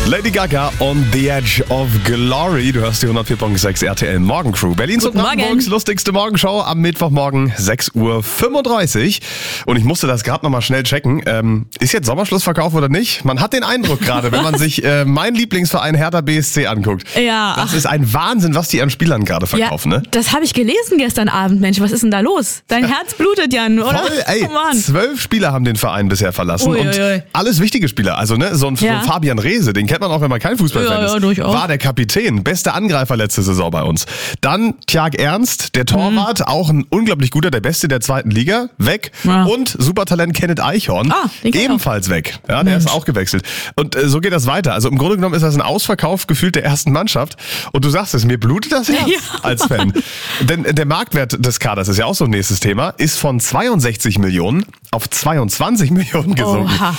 Lady Gaga on the Edge of Glory. Du hörst die 104.6 RTL Morgencrew. Berlins und Brandenburgs lustigste Morgenshow am Mittwochmorgen 6:35 Uhr. Und ich musste das gerade nochmal schnell checken. Ist jetzt Sommerschlussverkauf oder nicht? Man hat den Eindruck gerade, wenn man sich mein Lieblingsverein Hertha BSC anguckt. Ja. Das ist ein Wahnsinn, was die an Spielern gerade verkaufen. Ja, ne? Das habe ich gelesen gestern Abend, Mensch. Was ist denn da los? Dein Herz blutet, Jan, oder? Voll, ey, Oh Mann. 12 Spieler haben den Verein bisher verlassen. Ui, und ui, ui. alles wichtige Spieler. Also so ein Fabian Reese, den kennt man auch, wenn man kein Fußballfan ist. durchaus. War der Kapitän, bester Angreifer letzte Saison bei uns. Dann Tjark Ernst, der Torwart, auch ein unglaublich guter, der Beste der zweiten Liga, weg. Ja. Und Supertalent Kenneth Eichhorn, den kenn ich ebenfalls weg. Ja, der ist auch gewechselt. Und so geht das weiter. Also im Grunde genommen ist das ein Ausverkauf gefühlt der ersten Mannschaft. Und du sagst es, mir blutet das Herz als Fan. Denn der Marktwert des Kaders ist ja auch so ein nächstes Thema, ist von 62 Millionen auf 22 Millionen gesunken. Oha.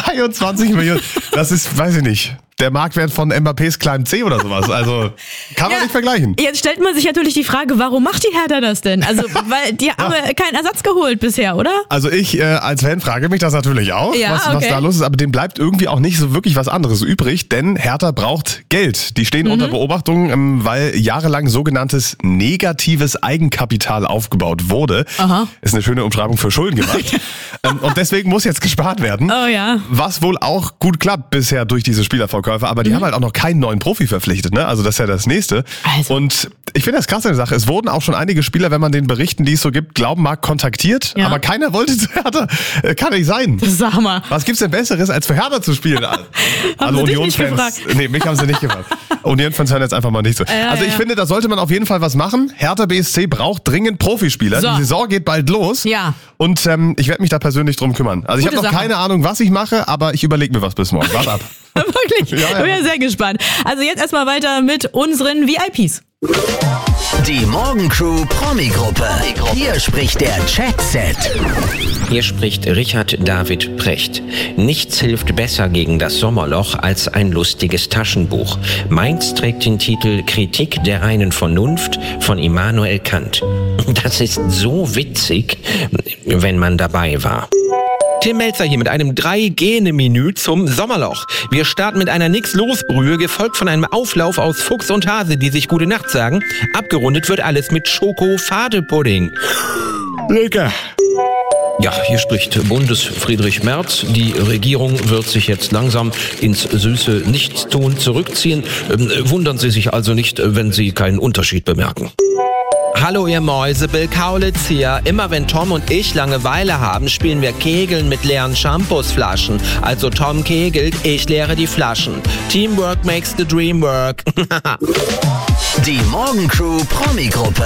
22 Millionen. Das ist, weiß ich nicht, der Marktwert von Mbappés kleinem C oder sowas. Also kann man nicht vergleichen. Jetzt stellt man sich natürlich die Frage, warum macht die Hertha das denn? Also, weil die haben keinen Ersatz geholt bisher, oder? Also ich als Fan frage mich das natürlich auch, Ja, was da los ist. Aber dem bleibt irgendwie auch nicht so wirklich was anderes übrig, denn Hertha braucht Geld. Die stehen unter Beobachtung, weil jahrelang sogenanntes negatives Eigenkapital aufgebaut wurde. Aha. Ist eine schöne Umschreibung für Schulden gemacht. Und deswegen muss jetzt gespart werden. Oh ja. Was wohl auch gut klappt bisher durch diese Spielerverkäufe. Aber die haben halt auch noch keinen neuen Profi verpflichtet. Ne? Also das ist ja das Nächste. Also. Und ich finde das krass eine Sache. Es wurden auch schon einige Spieler, wenn man den Berichten, die es so gibt, glauben mag, kontaktiert. Ja. Aber keiner wollte zu Hertha. Kann nicht sein. Sag mal. Was gibt's denn Besseres, als für Hertha zu spielen? Haben sie dich nicht gefragt? Nee, mich haben sie nicht gefragt. Union-Fans hören jetzt einfach mal nicht so. Also ich finde, da sollte man auf jeden Fall was machen. Hertha BSC braucht dringend Profispieler. So. Die Saison geht bald los. Ja. Und ich werde mich da persönlich drum kümmern. Also ich habe noch Sache. keine Ahnung, was ich mache, aber ich überlege mir was bis morgen. Warte ab. Wirklich? Ja. Ich bin ja sehr gespannt. Also jetzt erstmal weiter mit unseren VIPs. Die Morgencrew Promi-Gruppe. Hier spricht der Chat-Set. Hier spricht Richard David Precht. Nichts hilft besser gegen das Sommerloch als ein lustiges Taschenbuch. Meins trägt den Titel Kritik der reinen Vernunft von Immanuel Kant. Das ist so witzig, wenn man dabei war. Tim Melzer hier mit einem 3-Gene-Menü zum Sommerloch. Wir starten mit einer Nix-Los-Brühe, gefolgt von einem Auflauf aus Fuchs und Hase, die sich gute Nacht sagen. Abgerundet wird alles mit Schoko-Fade-Pudding. Lecker. Ja, hier spricht Bundesfriedrich Merz. Die Regierung wird sich jetzt langsam ins süße Nichtstun zurückziehen. Wundern Sie sich also nicht, wenn Sie keinen Unterschied bemerken. Hallo ihr Mäuse, Bill Kaulitz hier. Immer wenn Tom und ich Langeweile haben, spielen wir Kegeln mit leeren Shampoosflaschen. Also Tom kegelt, ich leere die Flaschen. Teamwork makes the dream work. Die Morgencrew Promi-Gruppe.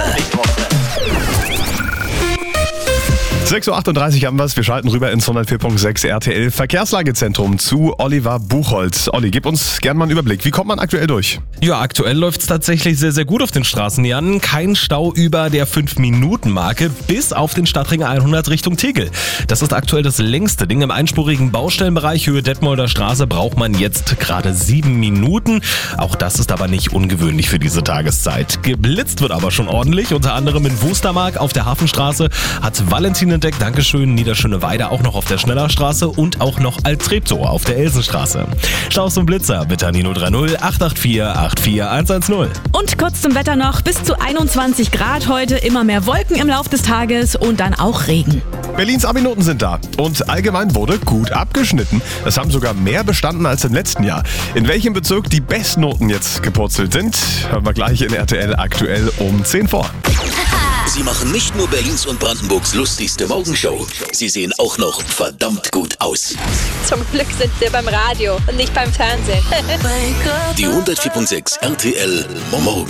6:38 Uhr haben wir es. Wir schalten rüber ins 104.6 RTL Verkehrslagezentrum zu Oliver Buchholz. Olli, gib uns gerne mal einen Überblick. Wie kommt man aktuell durch? Ja, aktuell läuft es tatsächlich sehr, sehr gut auf den Straßen, Jan. Kein Stau über der 5-Minuten-Marke bis auf den Stadtring 100 Richtung Tegel. Das ist aktuell das längste Ding. Im einspurigen Baustellenbereich Höhe Detmolder Straße braucht man jetzt gerade 7 Minuten. Auch das ist aber nicht ungewöhnlich für diese Tageszeit. Geblitzt wird aber schon ordentlich. Unter anderem in Wustermark auf der Hafenstraße hat Valentin entdeckt. Dankeschön. Niederschöneweide auch noch auf der Schnellerstraße und auch noch Alt-Treptow auf der Elsenstraße. Staus und Blitzer bitte an die 030 884 84110. Und kurz zum Wetter noch. Bis zu 21 Grad heute. Immer mehr Wolken im Laufe des Tages und dann auch Regen. Berlins Abi-Noten sind da und allgemein wurde gut abgeschnitten. Es haben sogar mehr bestanden als im letzten Jahr. In welchem Bezirk die Bestnoten jetzt gepurzelt sind, hören wir gleich in RTL aktuell um 10 vor. Sie machen nicht nur Berlins und Brandenburgs lustigste Morgenshow, sie sehen auch noch verdammt gut aus. Zum Glück sind wir beim Radio und nicht beim Fernsehen. Die 104.6 RTL Morgen.